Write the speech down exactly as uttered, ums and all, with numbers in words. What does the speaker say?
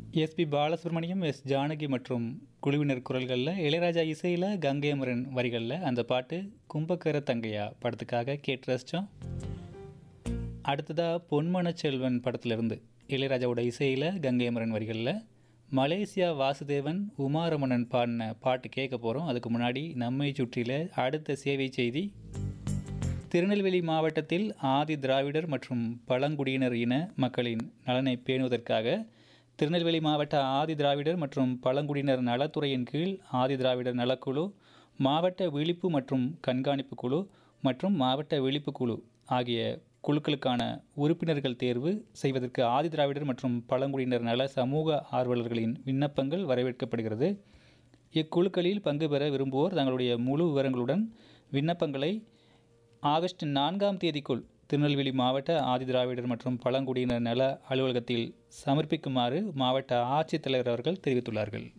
SP Balasubramaniam, S Janaki மற்றும் குழுவினர் குரல்களில், இளையராஜா இசையில் கங்கை அமரன் வரிகளில் அந்த பாட்டு கும்பக்கர தங்கையா படத்துக்காக கேட்டு ரசித்தோம். அடுத்ததாக பொன்மனச் செல்வன் படத்திலிருந்து இளையராஜாவோட இசையில் கங்கை அமரன் வரிகளில் மலேசியா வாசுதேவன் உமாரமணன் பாடின பாட்டு கேட்க போகிறோம். அதுக்கு முன்னாடி நம்மை சுற்றில அடுத்த சேவை செய்தி. திருநெல்வேலி மாவட்டத்தில் ஆதி திராவிடர் மற்றும் பழங்குடியினர் இன மக்களின் நலனை பேணுவதற்காக திருநெல்வேலி மாவட்ட ஆதி திராவிடர் மற்றும் பழங்குடியினர் நலத்துறையின் கீழ் ஆதி திராவிடர் நலக்குழு, மாவட்ட விழிப்பு மற்றும் கண்காணிப்பு குழு மற்றும் மாவட்ட விழிப்பு குழு ஆகிய குழுக்களுக்கான உறுப்பினர்கள் தேர்வு செய்வதற்கு ஆதி திராவிடர் மற்றும் பழங்குடியினர் நல சமூக ஆர்வலர்களின் விண்ணப்பங்கள் வரவேற்கப்படுகிறது. இக்குழுக்களில் பங்கு பெற விரும்புவோர் தங்களுடைய முழு விவரங்களுடன் விண்ணப்பங்களை ஆகஸ்ட் நான்காம் தேதிக்குள் திருநெல்வேலி மாவட்ட ஆதி திராவிடர் மற்றும் பழங்குடியினர் நல அலுவலகத்தில் சமர்ப்பிக்குமாறு மாவட்ட ஆட்சித்தலைவர் அவர்கள் தெரிவித்துள்ளார்கள்.